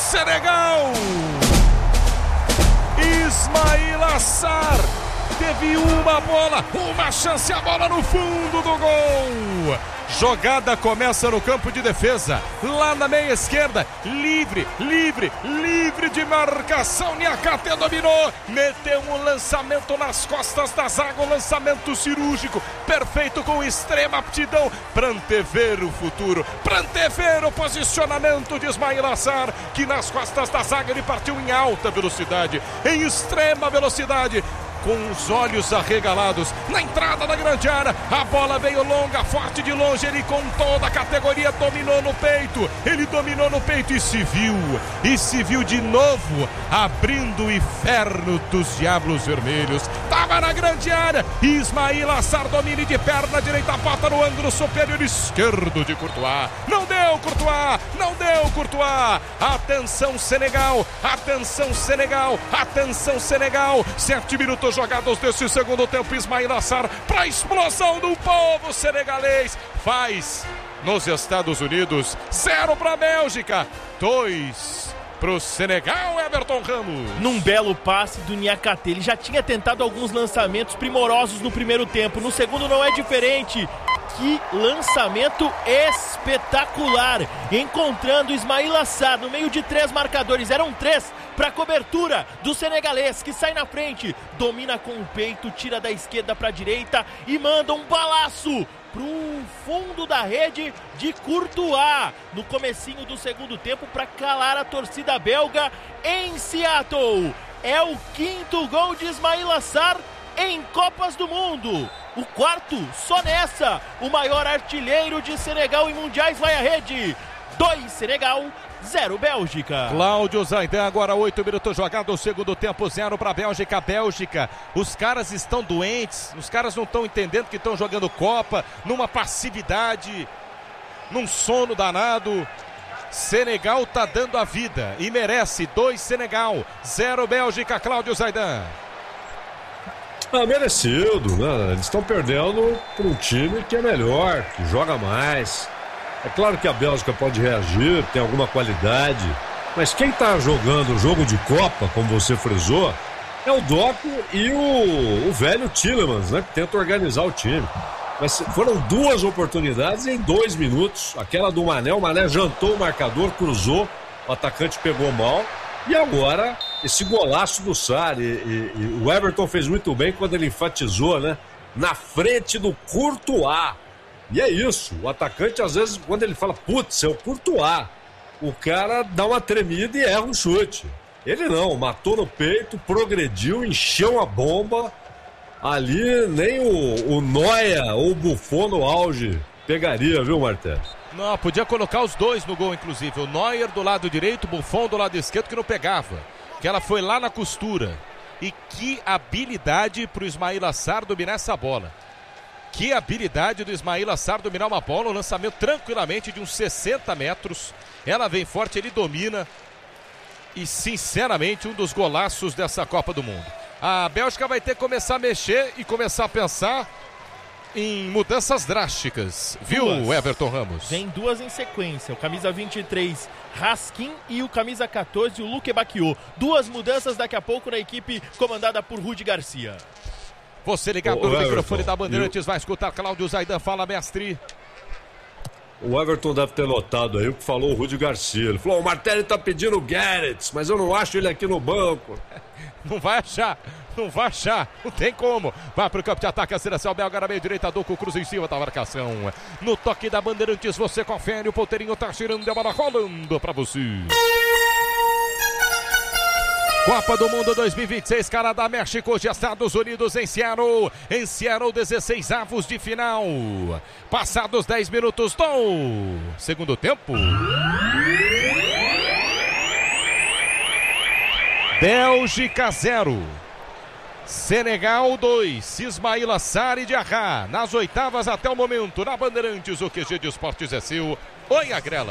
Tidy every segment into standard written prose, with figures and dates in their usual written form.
Senegal. Ismaila Sarr teve uma bola, uma chance, a bola no fundo do gol. Jogada começa no campo de defesa, lá na meia esquerda, livre de marcação. Niakate dominou, meteu um lançamento nas costas da zaga, um lançamento cirúrgico, perfeito, com extrema aptidão para antever o futuro, para antever o posicionamento de Ismaila Sarr, que nas costas da zaga ele partiu em alta velocidade, em extrema velocidade, com os olhos arregalados, na entrada da grande área, a bola veio longa, forte de longe, ele com toda a categoria dominou no peito, e se viu de novo, abrindo o inferno dos Diablos Vermelhos. Tava na grande área, Ismaila Sarr domina de perna direita, bota no ângulo superior esquerdo de Courtois, não deu Courtois, atenção Senegal, 7 minutos jogados desse segundo tempo. Ismaila Sarr para a explosão do povo senegalês, faz nos Estados Unidos 0 para a Bélgica, 2 para o Senegal. Everton Ramos, num belo passe do Niakate, ele já tinha tentado alguns lançamentos primorosos no primeiro tempo, no segundo não é diferente. Que lançamento espetacular, encontrando Ismaila Sarr no meio de 3 marcadores, eram 3 para cobertura do senegalês, que sai na frente, domina com o peito, tira da esquerda para a direita e manda um balaço pro fundo da rede de Courtois no comecinho do segundo tempo para calar a torcida belga em Seattle. É o 5º gol de Ismaila Sarr em Copas do Mundo, o 4º só nessa. O maior artilheiro de Senegal em mundiais vai à rede. 2 Senegal, 0 Bélgica. Cláudio Zaidan, agora 8 minutos jogados, segundo tempo, 0 para a Bélgica. Bélgica, os caras estão doentes, os caras não estão entendendo que estão jogando Copa, numa passividade, num sono danado. Senegal tá dando a vida e merece. 2 Senegal, 0 Bélgica. Cláudio Zaidan. Merecido, né? Eles estão perdendo para um time que é melhor, que joga mais. É claro que a Bélgica pode reagir, tem alguma qualidade, mas quem está jogando o jogo de Copa, como você frisou, é o Doku e o velho Tielemans, né? Que tenta organizar o time. Mas foram 2 oportunidades em 2 minutos. Aquela do Mané, o Mané jantou o marcador, cruzou, o atacante pegou mal. E agora, esse golaço do Sarr, e o Everton fez muito bem quando ele enfatizou, né? Na frente do Courtois. E é isso, o atacante às vezes, quando ele fala, putz, é o Courtois, o cara dá uma tremida e erra um chute. Ele não, matou no peito, progrediu, encheu a bomba. Ali nem o Neuer ou o Buffon no auge pegaria, viu, Martelo? Não, podia colocar os 2 no gol, inclusive. O Neuer do lado direito, o Buffon do lado esquerdo, que não pegava. Que ela foi lá na costura. E que habilidade pro Ismaila Sarr dominar essa bola. Que habilidade do Ismaila Sarr dominar uma bola, um lançamento tranquilamente de uns 60 metros. Ela vem forte, ele domina. E, sinceramente, um dos golaços dessa Copa do Mundo. A Bélgica vai ter que começar a mexer e começar a pensar em mudanças drásticas, viu, 2. Everton Ramos? Vem 2 em sequência, o camisa 23, Raskin, e o camisa 14, o Luque Bacchio. 2 mudanças daqui a pouco na equipe comandada por Rudi Garcia. Você ligado no microfone da Bandeirantes, vai escutar Cláudio Zaidan. Fala, mestre. O Everton deve ter notado aí o que falou o Rudi Garcia. Ele falou, o Martelli tá pedindo o Garrett, mas eu não acho ele aqui no banco. Não vai achar, não tem como. Vai pro campo de ataque, a seleção belga na meia direita, Doku cruza em cima da marcação. No toque da Bandeirantes, você confere, o ponteirinho tá girando, a bola rolando pra você. Copa do Mundo 2026, Canadá, México, hoje Estados Unidos em Seattle. Em Seattle, 16avos de final. Passados 10 minutos do segundo tempo. Bélgica 0. Senegal 2. Ismaila Sarr e Diarra. Nas oitavas até o momento. Na Bandeirantes, o QG de Esportes é seu. Oi, Agrela.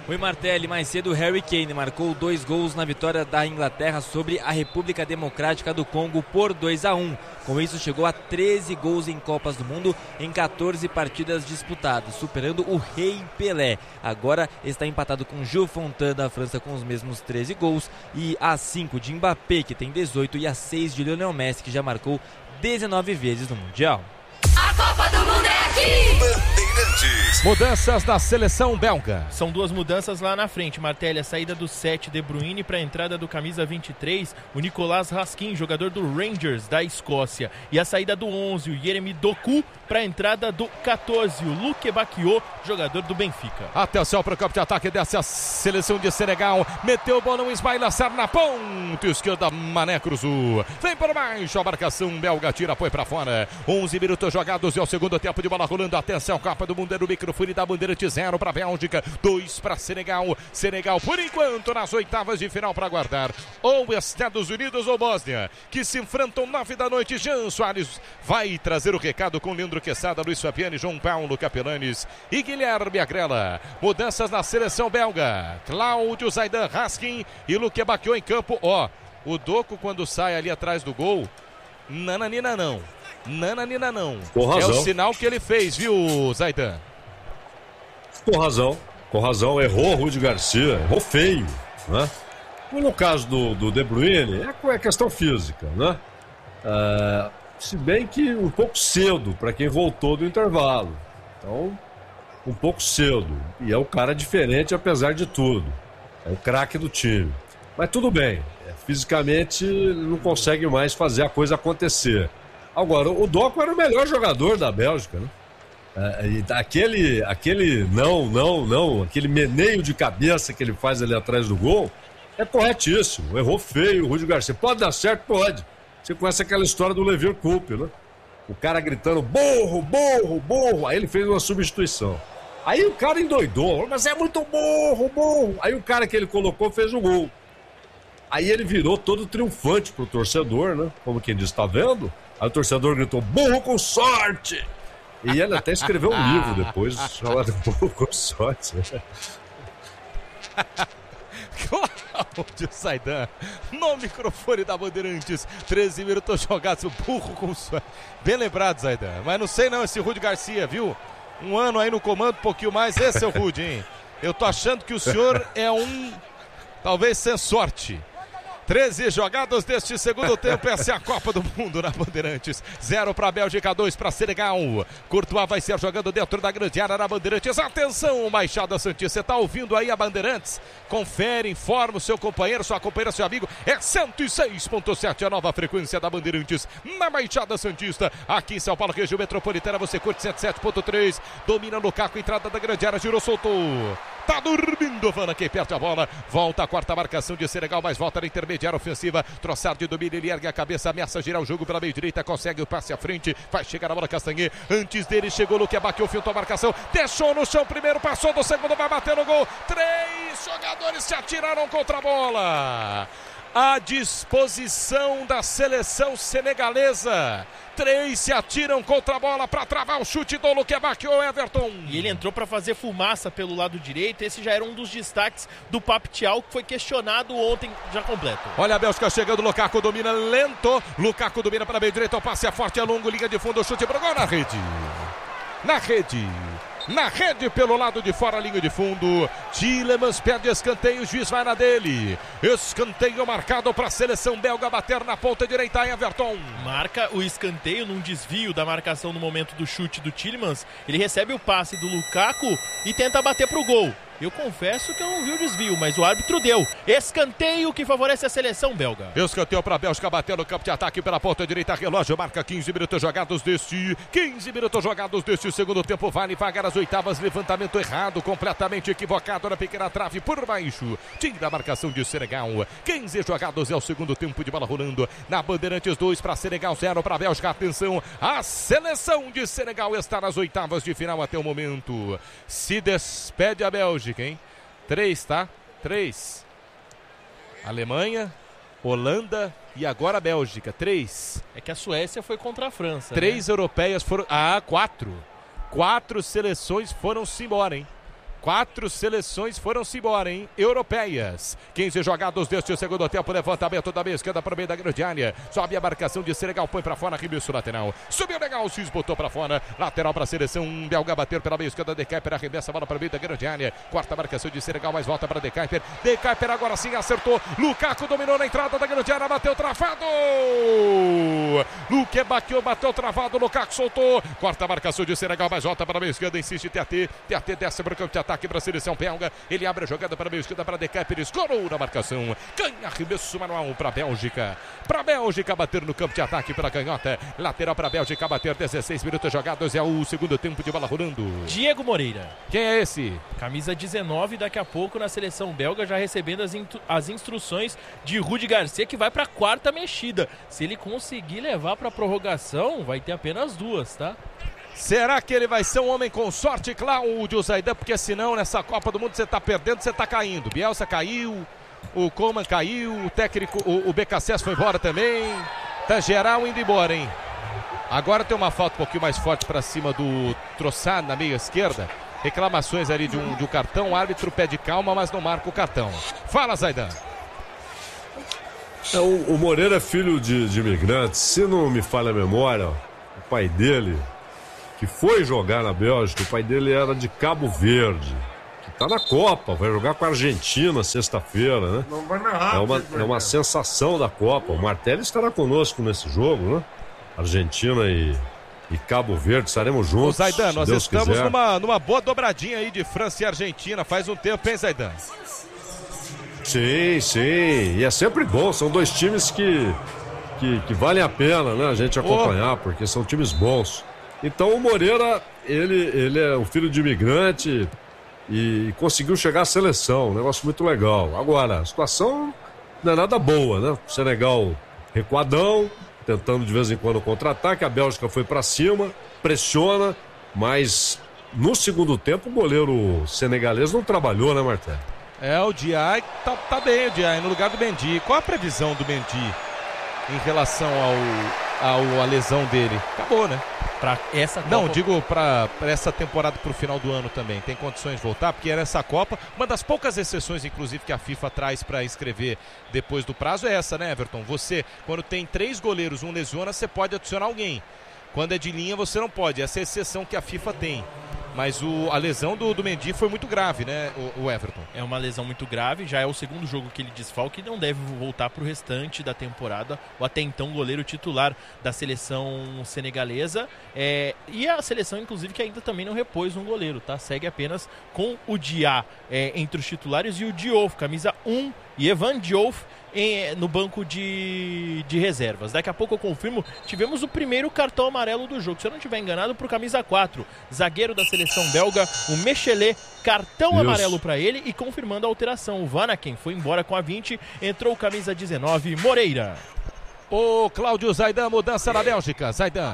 Oi, Martelli, mais cedo o Harry Kane marcou 2 gols na vitória da Inglaterra sobre a República Democrática do Congo por 2-1. Com isso chegou a 13 gols em Copas do Mundo em 14 partidas disputadas, superando o Rei Pelé. Agora está empatado com Jules Fontaine da França com os mesmos 13 gols e a 5 de Mbappé, que tem 18, e a 6 de Lionel Messi, que já marcou 19 vezes no Mundial. A Copa do Mundo é aqui! Bandeirantes. Mudanças na seleção belga. São 2 mudanças lá na frente, Martelli. A saída do 7, De Bruyne, para a entrada do camisa 23, o Nicolas Raskin, jogador do Rangers da Escócia. E a saída do 11, o Jeremy Doku, para a entrada do 14, o Luque Bacchio, jogador do Benfica. Atenção para o campo de ataque dessa seleção de Senegal. Meteu o bolão, Ismail Assar na ponta esquerda, Mané cruzou. Vem para baixo, a marcação belga tira, põe para fora. 11 minutos jogados e é o segundo tempo de bola rolando. Atenção, Copa do Mundo é no microfone da Bandeirante. 0 para a Bélgica, 2 para Senegal. Senegal, por enquanto, nas oitavas de final para aguardar ou Estados Unidos ou Bósnia, que se enfrentam 9 da noite. Jean Soares vai trazer o recado com Leandro Quesada, Luiz Fabiani, João Paulo Capelanes e Guilherme Agrela. Mudanças na seleção belga. Cláudio Zaidan, Raskin e Luque Bacchio em campo. O Doku, quando sai ali atrás do gol, nananina não. Nananina não. É o sinal que ele fez, viu, Zaidan? Com razão, errou o Rudi Garcia, errou feio, né? No caso do De Bruyne, é questão física, né? Se bem que um pouco cedo para quem voltou do intervalo. Então, um pouco cedo. E é um cara diferente apesar de tudo. É o craque do time. Mas tudo bem, fisicamente não consegue mais fazer a coisa acontecer. Agora, o Doku era o melhor jogador da Bélgica, né? Aquele meneio de cabeça que ele faz ali atrás do gol é corretíssimo. Errou feio o Rudi Garcia. Pode dar certo? Pode. Você conhece aquela história do Leverkusen, né? O cara gritando burro, burro, burro. Aí ele fez uma substituição. Aí o cara endoidou. Mas é muito burro, burro. Aí o cara que ele colocou fez o gol. Aí ele virou todo triunfante pro torcedor, né? Como quem diz, tá vendo? Aí o torcedor gritou, burro com sorte! E ele até escreveu um livro depois, chamado Burro com Sorte. Cláudio Zaidan, no microfone da Bandeirantes. 13 minutos jogados, burro com sorte. Bem lembrado, Zaidan. Mas não sei não, esse Rudi Garcia, viu? Um ano aí no comando, um pouquinho mais. Esse é o Rudi, hein? Eu tô achando que o senhor é talvez sem sorte. 13 jogados deste segundo tempo, essa é a Copa do Mundo na Bandeirantes. 0 para a Bélgica, 2 para Senegal. Courtois vai ser jogando dentro da grande área na Bandeirantes. Atenção, Baixada Santista, você está ouvindo aí a Bandeirantes? Confere, informa o seu companheiro, sua companheira, seu amigo. É 106.7 a nova frequência da Bandeirantes na Baixada Santista. Aqui em São Paulo, região metropolitana, você curte 107.3. Domina Lukaku, entrada da grande área, girou, soltou. Tá dormindo, Vanna, quem perde a bola. Volta a quarta marcação de Senegal, mas volta na intermediária ofensiva. Troçar de domínio, ele ergue a cabeça, ameaça girar o jogo pela meia direita, consegue o passe à frente, vai chegar a bola Castanhe. Antes dele chegou o Luque Bacchio, filtrou a marcação, deixou no chão primeiro, passou do segundo, vai bater no gol. 3 jogadores se atiraram contra a bola. À disposição da seleção senegalesa. 3 se atiram contra a bola para travar o chute do Luque Bacchio, Everton. E ele entrou para fazer fumaça pelo lado direito. Esse já era um dos destaques do Pape Thiaw, que foi questionado ontem já completo. Olha a Bélgica chegando, Lukaku domina lento. Lukaku domina para a meia direita, o passe é forte, é longo, linha de fundo, o chute para gol na rede. Na rede pelo lado de fora, linha de fundo. Tielemans perde escanteio, o juiz vai na dele. Escanteio marcado para a seleção belga bater na ponta direita, Everton. Marca o escanteio num desvio da marcação no momento do chute do Tielemans. Ele recebe o passe do Lukaku e tenta bater pro gol. Eu confesso que eu não vi o desvio, mas o árbitro deu. Escanteio que favorece a seleção belga. Escanteio para a Bélgica, bater no campo de ataque pela ponta direita. Relógio marca 15 minutos jogados deste segundo tempo. Vale vagar as oitavas. Levantamento errado, completamente equivocado na pequena trave por baixo. Tira a marcação de Senegal. 15 jogados é o segundo tempo de bola rolando. Na Bandeirantes, 2 para Senegal, 0 para a Bélgica. Atenção, a seleção de Senegal está nas oitavas de final até o momento. Se despede a Bélgica, hein? 3, tá? 3. Alemanha, Holanda e agora a Bélgica. 3. É que a Suécia foi contra a França. 3 europeias foram... 4. 4 seleções foram-se embora, hein? 4 seleções foram-se embora, hein? Europeias. 15 jogados deste segundo tempo. Levantamento da meia esquerda para o meio da grande área. Sobe a marcação de Senegal, põe para fora, arremesso lateral. Subiu legal, Cis botou para fora. Lateral para a seleção belga, bater pela meia esquerda. De Kuyper arremessa a bola para o meio da grande área. Quarta marcação de Senegal, mas volta para De Kuyper. De Kuyper agora sim acertou. Lukaku dominou na entrada da grande área, bateu travado. Luque bateu travado. Lukaku soltou. Quarta marcação de Senegal, mas volta para a meia esquerda. Insiste TAT. TAT desce para o campo de ataque para a seleção belga. Ele abre a jogada para a meia esquerda para De Kuyper. Escorou na marcação. Ganha arremesso manual para a Bélgica. Para a Bélgica bater no campo de ataque pela canhota. Lateral para a Bélgica bater. 16 minutos jogados. É o segundo tempo de bola rolando. Diego Moreira. Quem é esse? Camisa 19, daqui a pouco na seleção belga, já recebendo as instruções de Rudi Garcia, que vai para a quarta mexida. Se ele conseguir levar para a prorrogação, vai ter apenas 2, tá? Será que ele vai ser um homem com sorte, Cláudio Zaidan? Porque senão nessa Copa do Mundo você tá perdendo, você tá caindo. Bielsa caiu, o Coman caiu, o técnico, o BKSS foi embora também. Tá geral indo embora, hein? Agora tem uma falta um pouquinho mais forte para cima do Trossard na meia esquerda. Reclamações ali de um cartão, o árbitro pede calma, mas não marca o cartão. Fala, Zaidan. O Moreira é filho de imigrantes. Se não me falha a memória, o pai dele, que foi jogar na Bélgica, o pai dele era de Cabo Verde, que tá na Copa, vai jogar com a Argentina sexta-feira, né? Não vai narrar. É uma sensação da Copa. O Martelli estará conosco nesse jogo, né? Argentina e Cabo Verde, estaremos juntos. Ô, Zaidan, nós Deus estamos quiser. numa boa dobradinha aí de França e Argentina, faz um tempo, hein, Zaidan? Sim, sim, e é sempre bom, são dois times que valem a pena, né, a gente acompanhar, porque são times bons. Então o Moreira, ele é um filho de imigrante e conseguiu chegar à seleção, um negócio muito legal. Agora, a situação não é nada boa, né? O Senegal recuadão, tentando de vez em quando contra-ataque, a Bélgica foi pra cima, pressiona, mas no segundo tempo o goleiro senegalês não trabalhou, né, Martel? O Diaye tá bem, o Diaye no lugar do Mendy. Qual a previsão do Mendy em relação à lesão dele? Acabou, né? Pra essa Copa... Não, digo pra essa temporada, pro final do ano também. Tem condições de voltar, porque era essa Copa. Uma das poucas exceções, inclusive, que a FIFA traz pra inscrever depois do prazo é essa, né, Everton? Você, quando tem 3 goleiros, um lesiona, você pode adicionar alguém. Quando é de linha, você não pode. Essa é a exceção que a FIFA tem. Mas a lesão do Mendy foi muito grave, né, o Everton? É uma lesão muito grave, já é o segundo jogo que ele desfalca e não deve voltar para o restante da temporada, o até então goleiro titular da seleção senegalesa. E a seleção, inclusive, que ainda também não repôs um goleiro, tá? Segue apenas com o Dia entre os titulares e o Diouf, camisa 1, e Evan Diouf no banco de reservas. Daqui a pouco eu confirmo, tivemos o primeiro cartão amarelo do jogo, se eu não estiver enganado, pro camisa 4, zagueiro da seleção belga, o Mechelet, cartão amarelo para ele, e confirmando a alteração, o Vanaken foi embora com a 20, entrou o camisa 19, Moreira. Ô Cláudio Zaidan, mudança na Bélgica, Zaidan.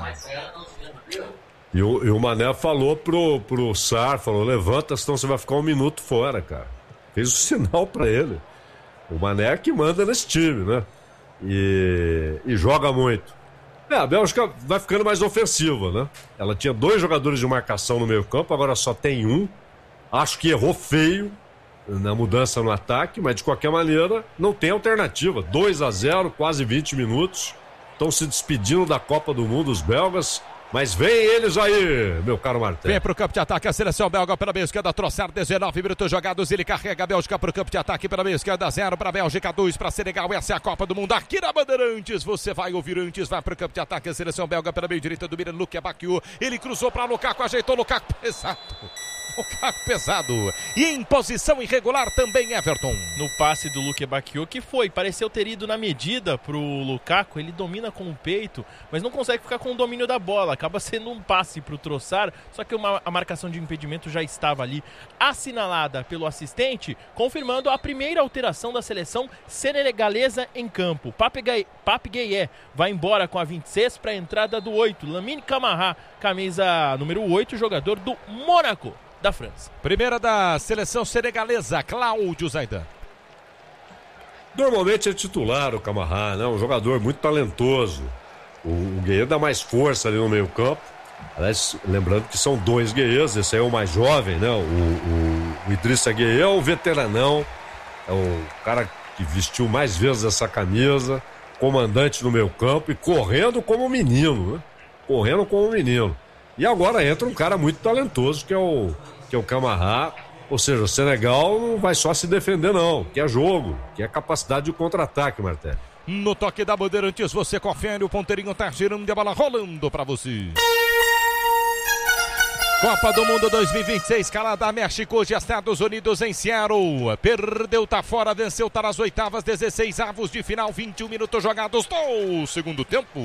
E o Mané falou pro Sarr, falou, levanta, senão você vai ficar 1 minuto fora, cara. Fez o sinal para ele. O Mané é que manda nesse time, né? E joga muito. A Bélgica vai ficando mais ofensiva, né? Ela tinha 2 jogadores de marcação no meio campo, agora só tem 1. Acho que errou feio na mudança no ataque, mas de qualquer maneira não tem alternativa. 2-0, quase 20 minutos. Estão se despedindo da Copa do Mundo os belgas. Mas vem eles aí, meu caro Martel. Vem pro campo de ataque a seleção belga pela meia esquerda, Trossard, 19 minutos jogados, ele carrega a Bélgica pro campo de ataque pela meia esquerda, 0 pra Bélgica, 2 pra Senegal, essa é a Copa do Mundo aqui na Bandeirantes, você vai ouvir antes, vai pro campo de ataque a seleção belga pela meia direita, do Miran Luque Bakiu, ele cruzou pra Lukaku, ajeitou Lukaku, pesado, e em posição irregular também Everton. No passe do Luque Bakiu, que pareceu ter ido na medida pro Lukaku, ele domina com o peito, mas não consegue ficar com o domínio da bola, acaba sendo um passe pro Trossard, só que a marcação de impedimento já estava ali assinalada pelo assistente, confirmando a primeira alteração da seleção senegalesa em campo. Pape Gueye vai embora com a 26 para a entrada do 8, Lamine Camara, camisa número 8, jogador do Mônaco da França. Primeira da seleção senegalesa, Cláudio Zaidan. Normalmente é titular o Camara, né? Um jogador muito talentoso. O Gueye dá mais força ali no meio campo. Aliás, lembrando que são 2 guerreiros, esse aí é o mais jovem, né? O Idrissa Gueye é o veteranão, é o cara que vestiu mais vezes essa camisa, comandante no meio campo e correndo como um menino, né? Correndo como um menino. E agora entra um cara muito talentoso, que é o Camara. Ou seja, o Senegal não vai só se defender não, que é jogo, que é capacidade de contra-ataque, Martelli. No toque da Bandeirantes, você confere, o ponteirinho tá girando e a bola rolando pra você. Copa do Mundo 2026, Canadá, México, hoje Estados Unidos em Seattle. Perdeu, tá fora, venceu, tá nas oitavas, 16 avos de final, 21 minutos jogados do segundo tempo.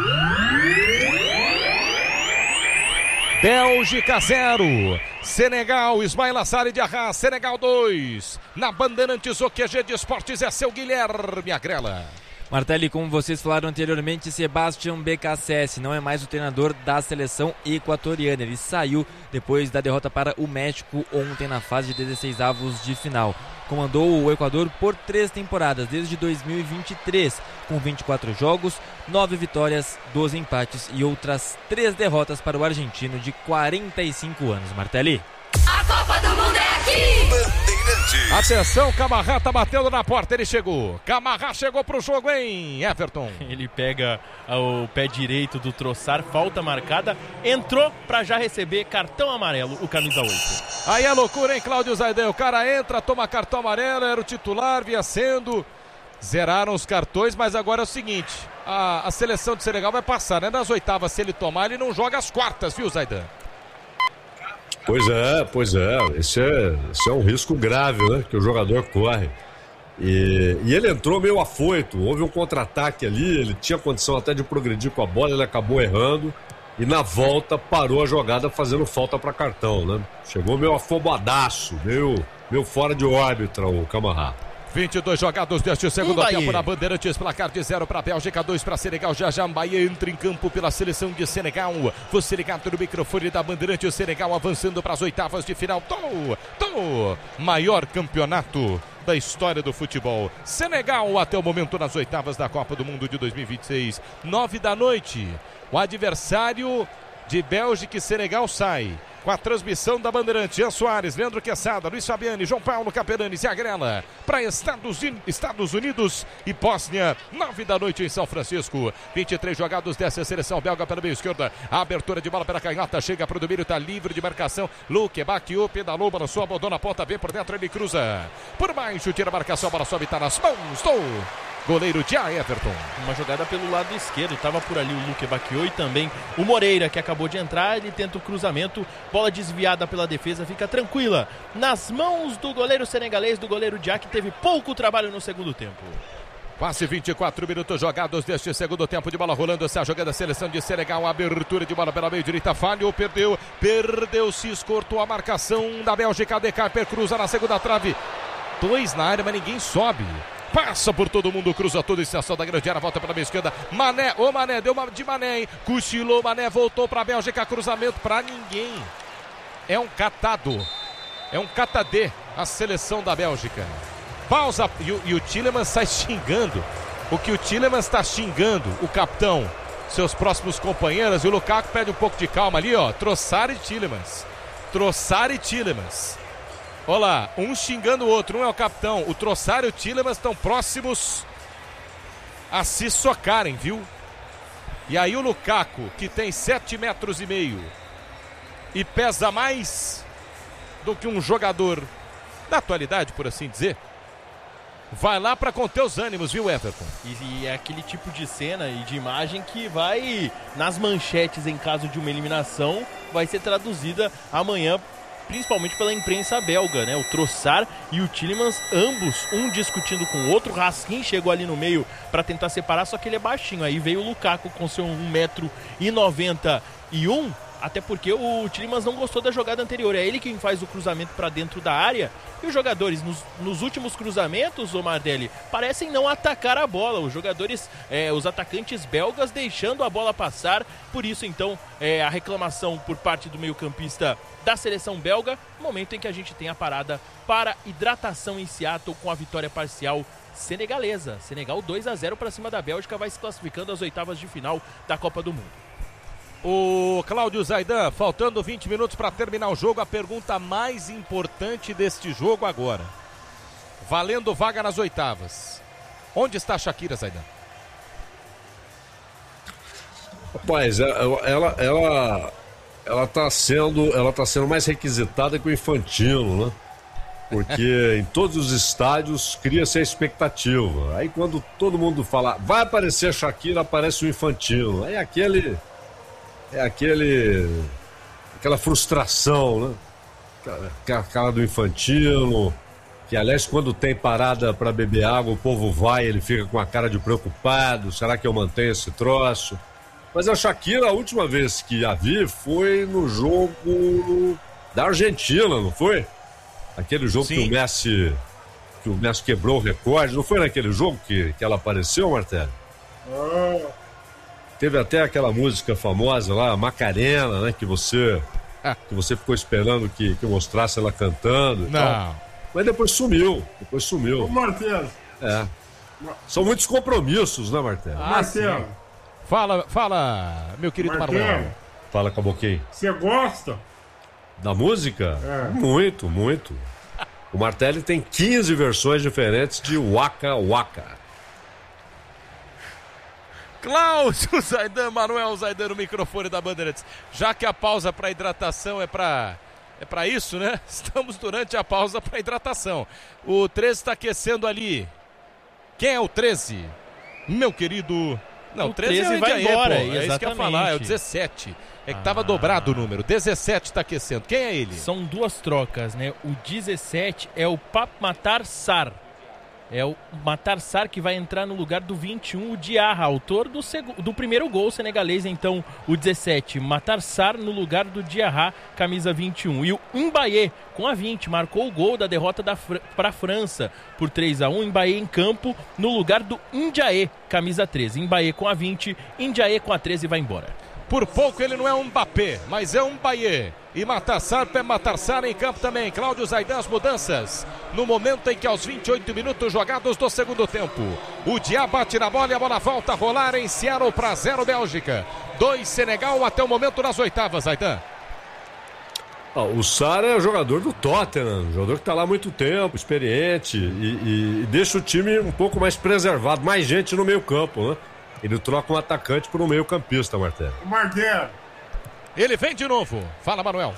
Bélgica 0, Senegal, Ismail Assar de Arras, Senegal 2. Na Bandeirantes, o QG de Esportes é seu Guilherme Agrela. Martelli, como vocês falaram anteriormente, Sebastian Becassese não é mais o treinador da seleção equatoriana. Ele saiu depois da derrota para o México ontem na fase de 16avos de final. Comandou o Equador por 3 temporadas, desde 2023, com 24 jogos, 9 vitórias, 12 empates e outras 3 derrotas para o argentino de 45 anos. Martelli. A Copa do Mundo é aqui! Bandeirantes. Atenção, Camara tá batendo na porta, ele chegou. Camara chegou pro jogo, hein, Everton? Ele pega o pé direito do Trossard, falta marcada, entrou pra já receber cartão amarelo, o camisa 8. Aí é loucura, hein, Cláudio Zaidan? O cara entra, toma cartão amarelo, era o titular, vinha sendo. Zeraram os cartões, mas agora é o seguinte, a seleção de Senegal vai passar, né? Nas oitavas, se ele tomar, ele não joga as quartas, viu, Zaidan? Pois é. Esse é um risco grave, né? Que o jogador corre. E ele entrou meio afoito. Houve um contra-ataque ali. Ele tinha condição até de progredir com a bola. Ele acabou errando. E na volta parou a jogada fazendo falta para cartão, né? Chegou meio afobadaço, meio fora de órbita o Camara. 22 jogados deste segundo tempo na Bandeirantes, placar de 0 para a Bélgica, 2 para Senegal. Já Mbaye entra em campo pela seleção de Senegal. Você ligado no microfone da Bandeirantes, Senegal avançando para as oitavas de final do maior campeonato da história do futebol. Senegal até o momento nas oitavas da Copa do Mundo de 2026, 9 da noite. O adversário de Bélgica e Senegal sai. Com a transmissão da Bandeirante, Jean Soares, Leandro Quesada, Luiz Fabiani, João Paulo Capelani, Zé Agrela, para Estados Unidos e Bósnia, 9 da noite em São Francisco. 23 jogados dessa seleção belga pela meia esquerda. A abertura de bola pela canhota, chega para o domínio, está livre de marcação. Luque, bateou, pedalou, balançou, abandona a ponta, vem por dentro, ele cruza. Por baixo, tira a marcação, a bola sobe, está nas mãos do goleiro Dia Everton. Uma jogada pelo lado esquerdo, estava por ali o Luque Baquiou e também o Moreira, que acabou de entrar, ele tenta o cruzamento, bola desviada pela defesa, fica tranquila nas mãos do goleiro senegalês, do goleiro Dia, que teve pouco trabalho no segundo tempo. Quase 24 minutos jogados deste segundo tempo, de bola rolando, essa jogada da seleção de Senegal, a abertura de bola pela meio direita, falhou, perdeu-se, escortou a marcação da Bélgica, De Carper cruza na segunda trave, 2 na área, mas ninguém sobe. Passa por todo mundo, cruza toda a extensão da grande área, volta para a meia esquerda. Mané, Mané, deu uma de Mané, hein? Cochilou, Mané voltou para a Bélgica, cruzamento para ninguém. É um catado, é um catadê a seleção da Bélgica. Pausa, e o Tielemans sai xingando. O que o Tielemans está xingando, o capitão, seus próximos companheiros, e o Lukaku pede um pouco de calma ali, ó. Trossard e Tielemans. Olha lá, um xingando o outro, um é o capitão. O Trossard e o Tielemans estão próximos a se socarem, viu? E aí o Lukaku, que tem 7,5 metros e pesa mais do que um jogador da atualidade, por assim dizer, vai lá para conter os ânimos, viu, Everton? E é aquele tipo de cena e de imagem que vai nas manchetes em caso de uma eliminação, vai ser traduzida amanhã, principalmente pela imprensa belga, né? O Trossard e o Tielemans, ambos, um discutindo com o outro. Raskin chegou ali no meio para tentar separar, só que ele é baixinho. Aí veio o Lukaku com seu 1,91 m, até porque o Tielemans não gostou da jogada anterior. É ele quem faz o cruzamento para dentro da área. E os jogadores, nos últimos cruzamentos, ô Mardelli, parecem não atacar a bola. Os jogadores, os atacantes belgas deixando a bola passar. Por isso, então, a reclamação por parte do meio-campista da seleção belga, no momento em que a gente tem a parada para hidratação em Seattle com a vitória parcial senegalesa. Senegal 2-0 para cima da Bélgica, vai se classificando às oitavas de final da Copa do Mundo. O Cláudio Zaidan, faltando 20 minutos para terminar o jogo, a pergunta mais importante deste jogo agora. Valendo vaga nas oitavas. Onde está a Shakira, Zaidan? Rapaz, ela tá sendo mais requisitada que o Infantino, né? Porque em todos os estádios cria-se a expectativa. Aí quando todo mundo fala, vai aparecer a Shakira, aparece o Infantino. Aí aquela frustração, né? A cara do Infantino, que aliás quando tem parada para beber água, o povo vai, ele fica com a cara de preocupado, será que eu mantenho esse troço? Mas a Shakira, a última vez que a vi foi no jogo da Argentina, não foi? Aquele jogo que o Messi quebrou o recorde, não foi naquele jogo que ela apareceu, Martelli? Teve até aquela música famosa lá, Macarena, né? Que você ficou esperando que mostrasse ela cantando e tal. Mas depois sumiu. Ô, Martelo. São muitos compromissos, né, Martelli? Martelo. Fala, meu querido Manuel. Fala, Caboquinho. Você gosta? Da música? Muito, muito. O Martelli tem 15 versões diferentes de Waka Waka. Cláudio Zaidan, Manuel Zaidan no microfone da Bandeirantes. Já que a pausa para hidratação é para isso, né? Estamos durante a pausa para hidratação. O 13 está aquecendo ali. Quem é o 13? Meu querido... Não, o 13 vai embora, é isso que eu ia falar, é o 17. É que tava dobrado o número. 17 tá aquecendo. Quem é ele? São duas trocas, né? O 17 é o Pape Matar Sarr. É o Matar Sarr que vai entrar no lugar do 21, o Diarra, autor do primeiro gol senegalês. Então, o 17, Matar Sarr no lugar do Diarra, camisa 21. E o Mbaye, com a 20, marcou o gol da derrota para a França por 3-1. Mbaye em campo no lugar do Ndiaye, camisa 13. Mbaye com a 20, Ndiaye com a 13 vai embora. Por pouco ele não é um Mbappé, mas é um Mbaye. E Matar Sarr em campo também. Cláudio Zaidan, as mudanças. No momento em que aos 28 minutos jogados do segundo tempo, o Diá bate na bola e a bola volta a rolar em Seattle para 0 Bélgica. 2 Senegal até o momento nas oitavas, Zaidan. O Sarr é jogador do Tottenham, jogador que está lá há muito tempo, experiente e deixa o time um pouco mais preservado, mais gente no meio campo, né? Ele troca um atacante por um meio campista, Martelli. Martelli. Ele vem de novo. Fala, Manuel.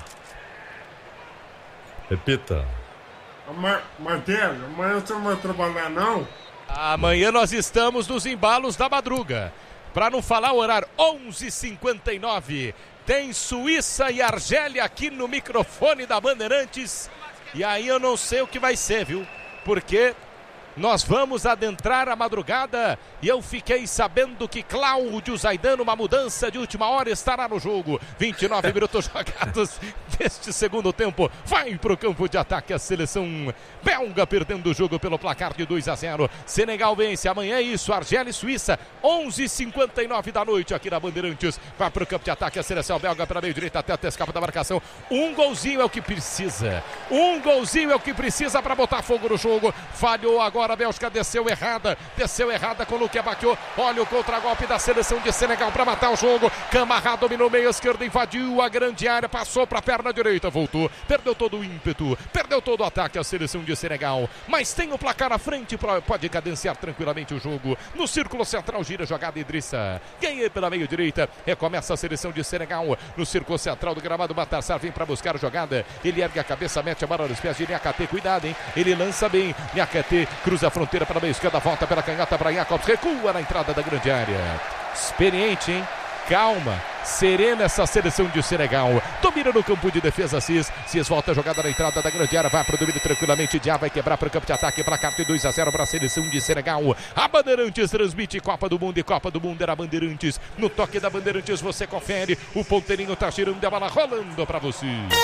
Repita. Martelli, amanhã você não vai trabalhar, não? Amanhã nós estamos nos embalos da madruga. Para não falar o horário, 11h59. Tem Suíça e Argélia aqui no microfone da Bandeirantes. E aí eu não sei o que vai ser, viu? Porque... nós vamos adentrar a madrugada e eu fiquei sabendo que Cláudio Zaidan, uma mudança de última hora, estará no jogo. 29 minutos jogados deste segundo tempo. Vai para o campo de ataque a seleção belga, perdendo o jogo pelo placar de 2-0. Senegal vence. Amanhã é isso, Argélia e Suíça, 11h59 da noite aqui na Bandeirantes. Vai para o campo de ataque a seleção belga pela meio direita até escapa da marcação. Um golzinho é o que precisa. Um golzinho é o que precisa para botar fogo no jogo. Falhou agora. A Bélgica desceu errada com o Luque Abaquiô. Olha o contragolpe da seleção de Senegal para matar o jogo. Camará dominou meio esquerdo, invadiu a grande área, passou para a perna direita, voltou, perdeu todo o ímpeto, perdeu todo o ataque a seleção de Senegal, mas tem o placar à frente, pode cadenciar tranquilamente o jogo. No círculo central gira a jogada Idrissa, ganha pela meio direita, recomeça a seleção de Senegal no círculo central do gramado. Matar Sarr vem para buscar a jogada, ele ergue a cabeça, mete a bola nos pés de Niakate, cuidado, hein, ele lança bem, Niakate cruza a fronteira para a meia esquerda, volta pela canhota para Jacobs, recua na entrada da grande área. Experiente, hein? Calma, serena essa seleção de Senegal. Domina no campo de defesa Cis volta a jogada na entrada da grande área, vai para o domínio tranquilamente, Diá vai quebrar para o campo de ataque, placar de 2-0 para a seleção de Senegal. A Bandeirantes transmite Copa do Mundo e Copa do Mundo era Bandeirantes. No toque da Bandeirantes você confere, o ponteirinho tá girando e a bola rolando para você.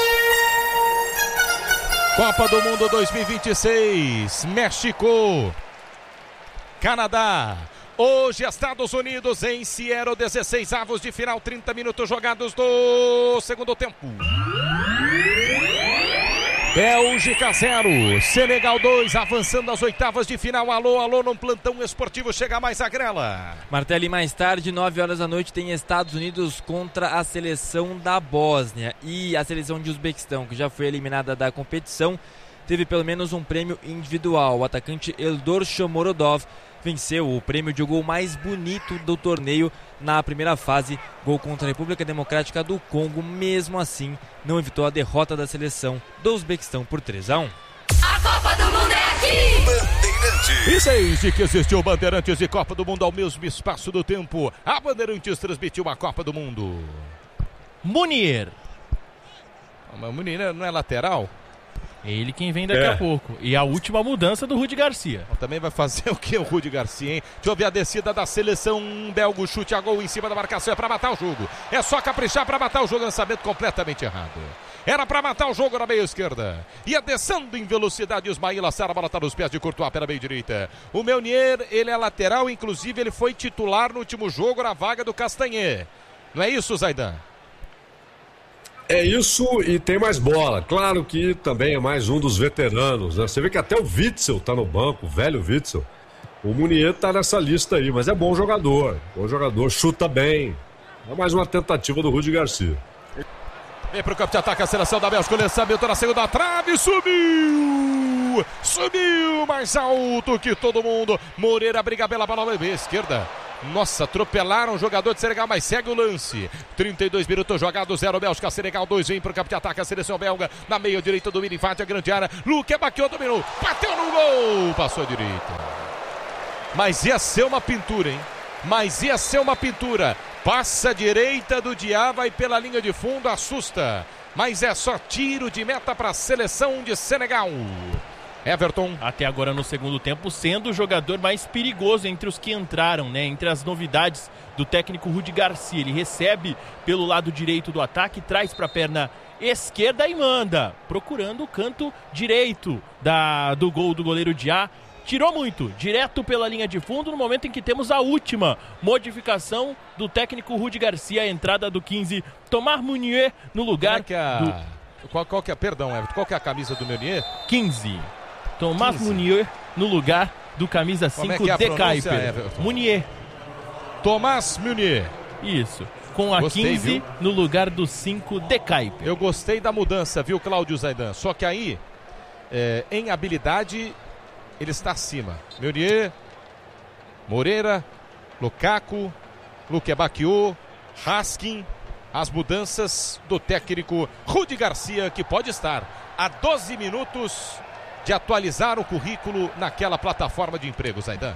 Copa do Mundo 2026, México, Canadá, hoje Estados Unidos em Seattle, 16avos de final, 30 minutos jogados do segundo tempo. Bélgica 0, Senegal 2, avançando às oitavas de final. Alô, alô, num plantão esportivo, chega mais a grela. Martelli, mais tarde, 9 horas da noite, tem Estados Unidos contra a seleção da Bósnia. E a seleção de Uzbequistão, que já foi eliminada da competição, teve pelo menos um prêmio individual. O atacante Eldor Shomorodov venceu o prêmio de gol mais bonito do torneio na primeira fase, gol contra a República Democrática do Congo. Mesmo assim, não evitou a derrota da seleção do Uzbequistão por 3-1. A Copa do Mundo é aqui! Bandeirantes. E desde que existiu Bandeirantes e Copa do Mundo ao mesmo espaço do tempo, a Bandeirantes transmitiu a Copa do Mundo. Munier. Mas o Munier não é lateral? É ele quem vem daqui a pouco. E a última mudança do Rudi Garcia. Também vai fazer o que o Rudi Garcia, hein? Deixa eu ver a descida da seleção belga. Chute a gol em cima da marcação. É pra matar o jogo. É só caprichar pra matar o jogo. Lançamento completamente errado. Era pra matar o jogo na meia esquerda. Ia descendo em velocidade. Ismail Assar. A bola tá nos pés de Courtois pela meia direita. O Meunier, ele é lateral. Inclusive, ele foi titular no último jogo na vaga do Castanhe. Não é isso, Zaidan? É isso, e tem mais bola. Claro que também é mais um dos veteranos, né? Você vê que até o Witzel tá no banco, o velho Witzel. O Munier tá nessa lista aí, mas é bom jogador, chuta bem. É mais uma tentativa do Rudi Garcia. Vem pro campo de ataque a seleção da Bélgica. O lançamento na segunda trave, subiu mais alto que todo mundo. Moreira briga pela bola esquerda. Nossa, atropelaram o jogador de Senegal, mas segue o lance. 32 minutos jogados, 0 Bélgica, Senegal 2. Vem pro campo de ataque a seleção belga. Na meia direita do Mini, invade a grande área. Luque Baquiot dominou, bateu no gol, passou a direita. Mas ia ser uma pintura, hein? Passa a direita do Diá, vai pela linha de fundo, assusta. Mas é só tiro de meta para a seleção de Senegal. Everton. Até agora no segundo tempo, sendo o jogador mais perigoso entre os que entraram, né? Entre as novidades do técnico Rudi Garcia. Ele recebe pelo lado direito do ataque, traz para a perna esquerda e manda, procurando o canto direito do gol do goleiro Diá. Tirou muito, direto pela linha de fundo, no momento em que temos a última modificação do técnico Rudi Garcia, a entrada do 15, Thomas Meunier no lugar Qual que é, perdão, Everton, qual que é a camisa do Meunier? 15. Thomas Meunier no lugar do camisa 5 de Kuiper. Meunier. Thomas Meunier. Isso. Com a gostei, 15 viu? No lugar do 5 de Kuiper. Eu gostei da mudança, viu, Cláudio Zaidan? Só que aí, em habilidade, ele está acima. Meunier, Moreira, Lukaku, Luque Baquiot, Raskin. As mudanças do técnico Rudi Garcia, que pode estar a 12 minutos de atualizar o currículo naquela plataforma de emprego, Zaidan.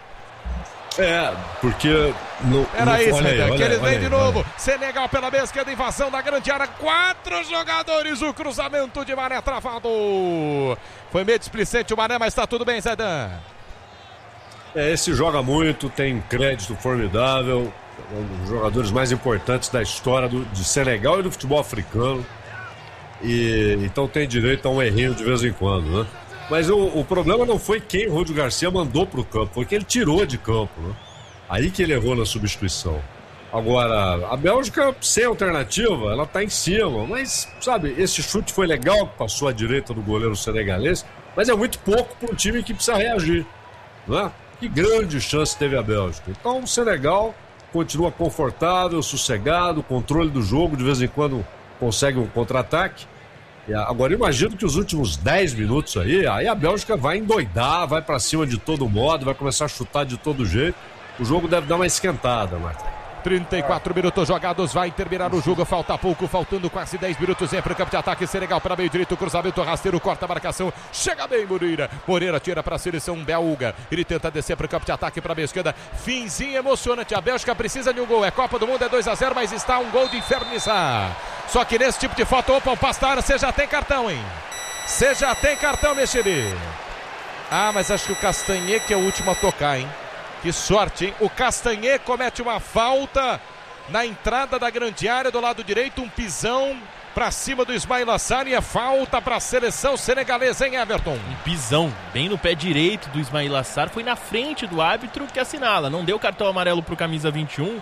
Porque... Era isso, Zaidan, que eles vêm de novo. Senegal pela meia esquerda, invasão da grande área. 4 jogadores, o cruzamento de Mané travado. Foi meio displicente o Mané, mas tá tudo bem, Zaidan. Esse joga muito, tem crédito formidável. Um dos jogadores mais importantes da história de Senegal e do futebol africano. E então tem direito a um errinho de vez em quando, né? Mas o problema não foi quem o Rudi Garcia mandou para o campo, foi quem ele tirou de campo, né? Aí que ele errou na substituição. Agora, a Bélgica, sem alternativa, ela tá em cima, mas, sabe, esse chute foi legal, que passou à direita do goleiro senegalês, mas é muito pouco para um time que precisa reagir, né? Que grande chance teve a Bélgica. Então o Senegal continua confortável, sossegado, controle do jogo, de vez em quando consegue um contra-ataque. Agora imagino que os últimos 10 minutos aí a Bélgica vai endoidar, vai pra cima de todo modo, vai começar a chutar de todo jeito. O jogo deve dar uma esquentada, Marta. 34 minutos jogados, vai terminar o jogo, falta pouco, faltando quase 10 minutos, é para o campo de ataque, Senegal para meio direito, cruzamento rasteiro, corta a marcação, chega bem Moreira tira para a seleção belga, ele tenta descer para o campo de ataque para a meia esquerda, finzinho emocionante, a Bélgica precisa de um gol, é Copa do Mundo, é 2-0, mas está um gol de infernizar, só que nesse tipo de foto, opa, o Pastor, você já tem cartão, hein? Você já tem cartão, Mexeri. Mas acho que o Castanhe que é o último a tocar, hein? Que sorte, hein? O Castanhe comete uma falta na entrada da grande área do lado direito, um pisão pra cima do Ismail Assar e é falta pra seleção senegalesa, hein, Everton? Um pisão, bem no pé direito do Ismail Assar, foi na frente do árbitro que assinala. Não deu cartão amarelo pro camisa 21,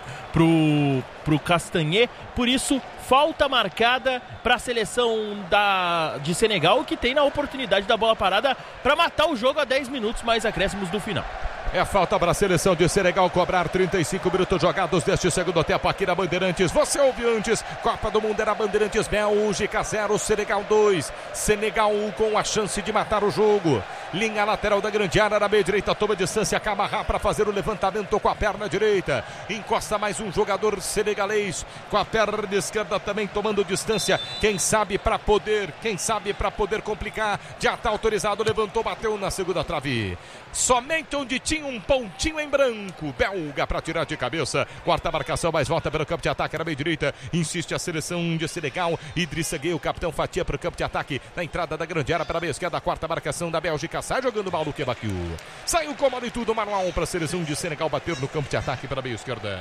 pro Castanhe, por isso falta marcada pra seleção de Senegal, que tem na oportunidade da bola parada pra matar o jogo a 10 minutos mais acréscimos do final. É falta para a seleção de Senegal cobrar 35 minutos jogados deste segundo tempo aqui na Bandeirantes. Você ouviu antes, Copa do Mundo era Bandeirantes, Bélgica 0, Senegal 2. Senegal com a chance de matar o jogo. Linha lateral da grande área, na meia direita, toma distância, Camará para fazer o levantamento com a perna direita. Encosta mais um jogador senegalês com a perna esquerda também tomando distância. Quem sabe para poder complicar. Já está autorizado, levantou, bateu na segunda trave. Somente onde tinha um pontinho em branco. Belga para tirar de cabeça. Quarta marcação, mais volta pelo campo de ataque na meia direita. Insiste a seleção de Senegal. Idrissa Gueye, o capitão, fatia para o campo de ataque. Na entrada da grande área para a meia esquerda. Quarta marcação da Bélgica. Sai jogando mal no Kebakiu. Saiu com a e tudo. Manual para a seleção de Senegal bater no campo de ataque para a meia esquerda.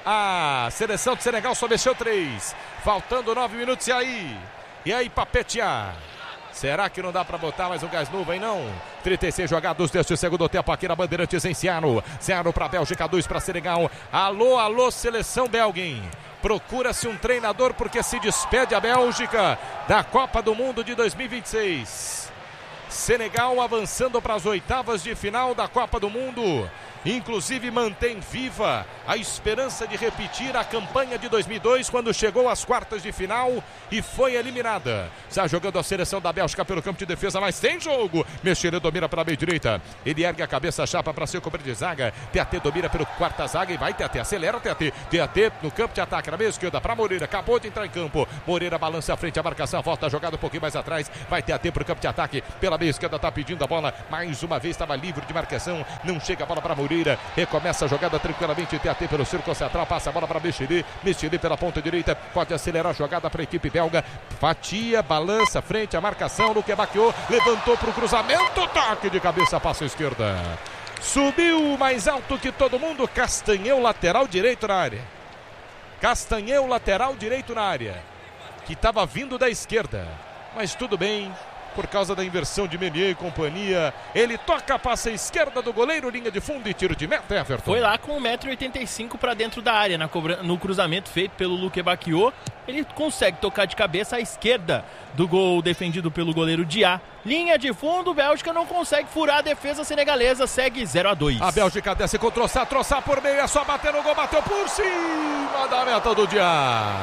A seleção de Senegal só mexeu 3. Faltando 9 minutos. E aí, papetear. Será que não dá para botar mais um gás novo, hein, não? 36 jogados deste segundo tempo aqui na Bandeirantes em Seattle. 0 para a Bélgica, 2 para Senegal. Alô, seleção belga, hein? Procura-se um treinador porque se despede a Bélgica da Copa do Mundo de 2026. Senegal avançando para as oitavas de final da Copa do Mundo. Inclusive mantém viva a esperança de repetir a campanha de 2002, quando chegou às quartas de final e foi eliminada. Está jogando a seleção da Bélgica pelo campo de defesa, mas tem jogo. Mexeira domina para a meia direita. Ele ergue a cabeça, chapa para seu cobrir de zaga. TAT domina pelo quarta zaga e vai TAT. Acelera o TAT. TAT no campo de ataque na meia esquerda para Moreira. Acabou de entrar em campo. Moreira balança à frente a marcação. Volta a jogada um pouquinho mais atrás. Vai TAT para o campo de ataque. Pela meia esquerda está pedindo a bola. Mais uma vez estava livre de marcação. Não chega a bola para Moreira. Recomeça a jogada tranquilamente. TAT pelo círculo central. Passa a bola para Mexeri. Mexeri pela ponta direita. Pode acelerar a jogada para a equipe belga. Fatia, balança, frente a marcação. Luque Baquiô levantou para o cruzamento. Toque de cabeça, passa à esquerda. Subiu mais alto que todo mundo. Castanheu, lateral direito na área. Castanheu, lateral direito na área. Que estava vindo da esquerda. Mas tudo bem. Por causa da inversão de Meunier e companhia. Ele toca, passa à esquerda do goleiro, linha de fundo e tiro de meta, Everton. Foi lá com 1,85 m para dentro da área, no cruzamento feito pelo Luque Baquiô. Ele consegue tocar de cabeça à esquerda do gol defendido pelo goleiro Diá. Linha de fundo, Bélgica não consegue furar a defesa senegalesa, segue 0-2. A Bélgica desce com Troçar por meio, é só bater no gol, bateu por cima da meta do Diá.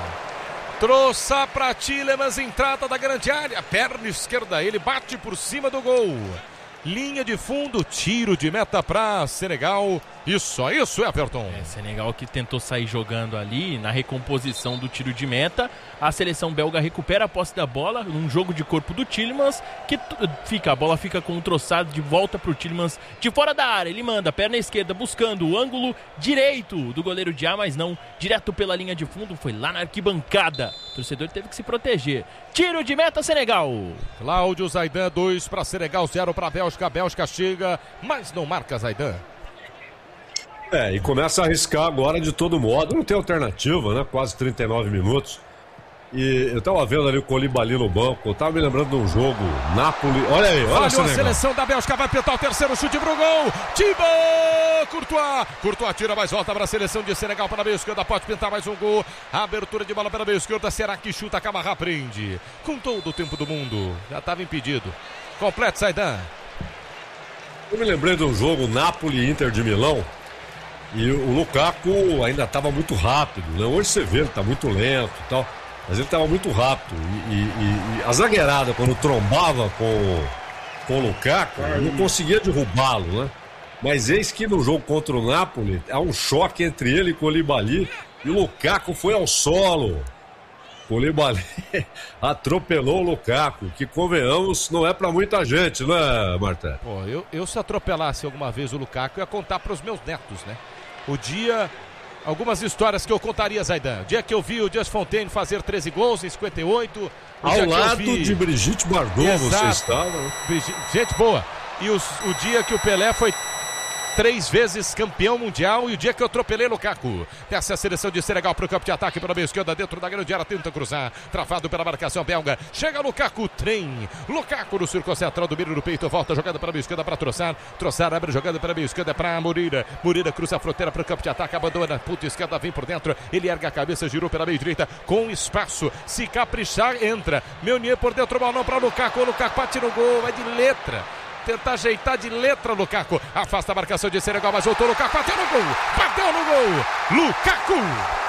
Troçar para Tielemans, entrada da grande área, perna esquerda, ele bate por cima do gol. Linha de fundo, tiro de meta para Senegal. Isso, Everton. Senegal que tentou sair jogando ali na recomposição do tiro de meta. A seleção belga recupera a posse da bola num jogo de corpo do Tielemans, a bola fica com o Troçado de volta pro Tielemans de fora da área. Ele manda perna esquerda buscando o ângulo direito do goleiro Diá, mas não direto pela linha de fundo, foi lá na arquibancada. O torcedor teve que se proteger. Tiro de meta, Senegal. Cláudio Zaidan, 2 para Senegal, 0 para a Bélgica. A Bélgica chega, mas não marca Zaidan. E começa a arriscar agora de todo modo. Não tem alternativa, né? Quase 39 minutos. E eu tava vendo ali o Koulibaly no banco. Eu tava me lembrando de um jogo Napoli. Olha aí, olha a seleção da Bélgica, vai pintar o terceiro chute pro gol. Thibaut Courtois tira, mais volta para a seleção de Senegal para a meia esquerda. Pode pintar mais um gol. A abertura de bola para a meia esquerda. Será que chuta? Camará prende. Com todo o tempo do mundo. Já estava impedido. Completo, Zaidan. Eu me lembrei de um jogo Napoli e Inter de Milão. E o Lukaku ainda estava muito rápido, né? Hoje você vê, ele está muito lento e tal, mas ele estava muito rápido. E a zagueirada, quando trombava com o Lukaku, não conseguia derrubá-lo, né? Mas eis que no jogo contra o Napoli, há um choque entre ele e Koulibaly, e o Lukaku foi ao solo. Koulibaly atropelou o Lukaku, que, convenhamos, não é pra muita gente, né, Marta? Pô, eu se atropelasse alguma vez o Lukaku, eu ia contar pros meus netos, né? Algumas histórias que eu contaria, Zaidan. O dia que eu vi o Just Fontaine fazer 13 gols em 58. Ao lado de Brigitte Bardot, você estava. Gente boa. E o dia que o Pelé foi 3 vezes campeão mundial e o dia que eu atropelei Lukaku. Essa é a seleção de Senegal para o campo de ataque pela meia esquerda, dentro da grande área, tenta cruzar, travado pela marcação belga, chega Lukaku, trem, Lukaku no círculo central, domínio no peito, volta jogada para a meia esquerda para Trossard abre jogada para a meia esquerda para Moreira cruza a fronteira para o campo de ataque, abandona a ponta esquerda, vem por dentro, ele ergue a cabeça, girou pela meia direita, com espaço, se caprichar, entra, Meunier por dentro, balão para Lukaku bate no gol, é de letra. Tentar ajeitar de letra Lukaku. Afasta a marcação de Senegal, mas voltou Lukaku. Bateu no gol. Lukaku.